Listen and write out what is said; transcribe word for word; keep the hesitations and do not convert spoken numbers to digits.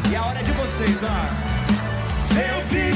E a hora é de vocês, ó. Seu